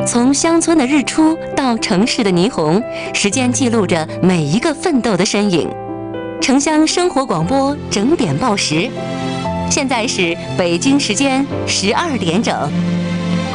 从乡村的日出到城市的霓虹，时间记录着每一个奋斗的身影。城乡生活广播整点报时，现在是北京时间12点整。